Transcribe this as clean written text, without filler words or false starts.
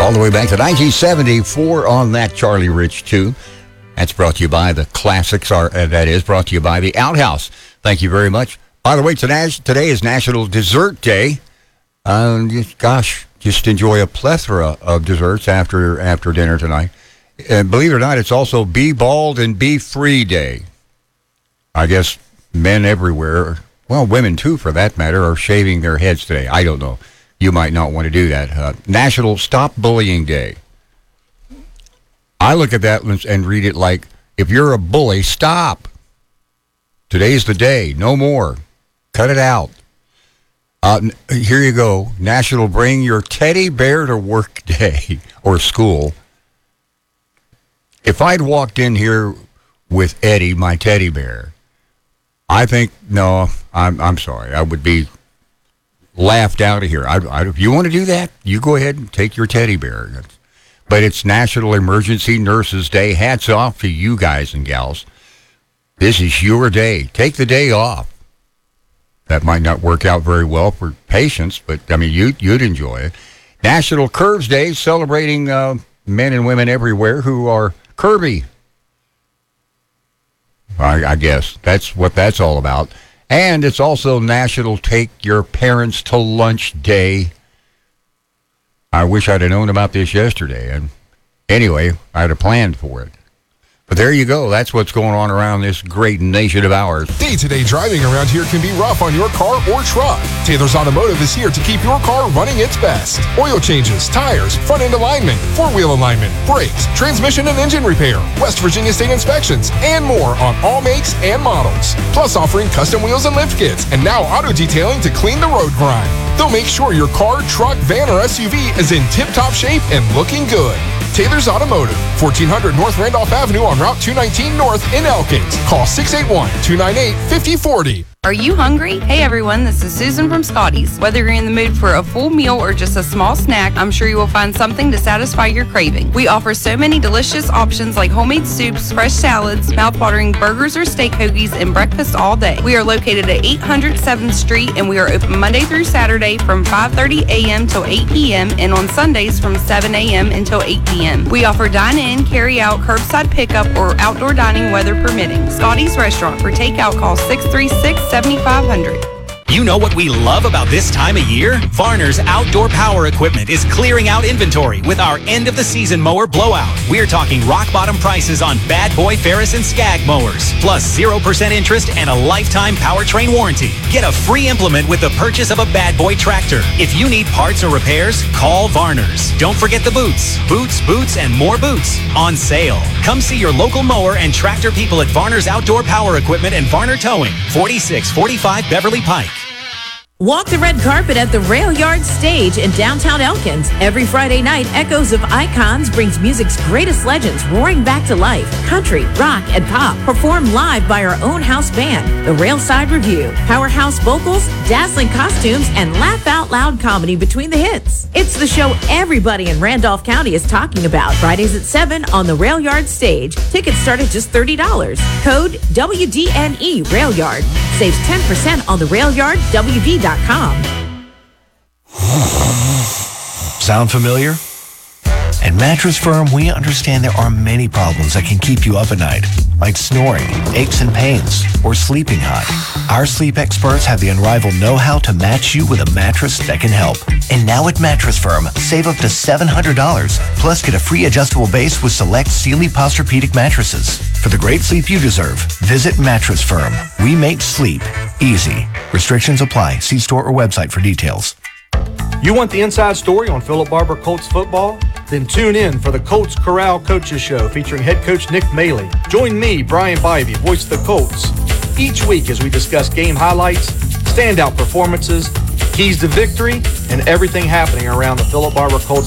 All the way back to 1974 on that Charlie Rich 2. That's brought to you by the Classics, that is brought to you by the Outhouse. Thank you very much. By the way, today is National Dessert Day. Just enjoy a plethora of desserts after dinner tonight. And believe it or not, it's also Be Bald and Be Free Day. I guess men everywhere, well, women too for that matter, are shaving their heads today. I don't know. You might not want to do that. National Stop Bullying Day. I look at that and read it like, if you're a bully, stop. Today's the day. No more. Cut it out. Here you go. National Bring Your Teddy Bear to Work Day or school. If I'd walked in here with Eddie, my teddy bear, I think, no, I'm sorry. I would be laughed out of here. If you want to do that, you go ahead and take your teddy bear. But it's National Emergency Nurses Day. Hats off to you guys and gals. This is your day. Take the day off. That might not work out very well for patients, but, I mean, you'd enjoy it. National Curves Day, celebrating men and women everywhere who are curvy. I guess that's what that's all about. And it's also National Take Your Parents to Lunch Day. I wish I'd have known about this yesterday. And anyway, I'd have planned for it. But there you go. That's what's going on around this great nation of ours. Day-to-day driving around here can be rough on your car or truck. Taylor's Automotive is here to keep your car running its best. Oil changes, tires, front-end alignment, four-wheel alignment, brakes, transmission and engine repair, West Virginia state inspections, and more on all makes and models. Plus offering custom wheels and lift kits, and now auto detailing to clean the road grime. They'll make sure your car, truck, van, or SUV is in tip-top shape and looking good. Taylor's Automotive, 1400 North Randolph Avenue on Route 219 North in Elkins. Call 681-298-5040. Are you hungry? Hey everyone, this is Susan from Scotty's. Whether you're in the mood for a full meal or just a small snack, I'm sure you will find something to satisfy your craving. We offer so many delicious options like homemade soups, fresh salads, mouth-watering burgers or steak hoagies, and breakfast all day. We are located at 800 7th Street, and we are open Monday through Saturday from 5:30 a.m. till 8 p.m. and on Sundays from 7 a.m. until 8 p.m. We offer dine-in, carry-out, curbside pickup, or outdoor dining weather permitting. Scotty's Restaurant. For takeout, call 636-7500. You know what we love about this time of year? Varner's Outdoor Power Equipment is clearing out inventory with our end-of-the-season mower blowout. We're talking rock-bottom prices on Bad Boy, Ferris, and Skag mowers, plus 0% interest and a lifetime powertrain warranty. Get a free implement with the purchase of a Bad Boy tractor. If you need parts or repairs, call Varner's. Don't forget the boots. Boots, boots, and more boots on sale. Come see your local mower and tractor people at Varner's Outdoor Power Equipment and Varner Towing, 4645 Beverly Pike. Walk the red carpet at the Rail Yard Stage in downtown Elkins. Every Friday night, Echoes of Icons brings music's greatest legends roaring back to life. Country, rock, and pop performed live by our own house band, the Railside Review. Powerhouse vocals, dazzling costumes, and laugh-out-loud comedy between the hits. It's the show everybody in Randolph County is talking about. Fridays at 7 on the Rail Yard Stage. Tickets start at just $30. Code WDNE Rail Yard. Saves 10% on the Rail Yard, WV.com. Sound familiar? At Mattress Firm, we understand there are many problems that can keep you up at night, like snoring, aches and pains, or sleeping hot. Our sleep experts have the unrivaled know-how to match you with a mattress that can help. And now at Mattress Firm, save up to $700, plus get a free adjustable base with select Sealy Posturepedic mattresses. For the great sleep you deserve, visit Mattress Firm. We make sleep easy. Restrictions apply. See store or website for details. You want the inside story on Philip Barber Colts football? Then tune in for the Colts Corral Coaches Show featuring head coach Nick Maley. Join me, Brian Bivey, voice of the Colts, each week as we discuss game highlights, standout performances, keys to victory, and everything happening around the Philip Barber Colts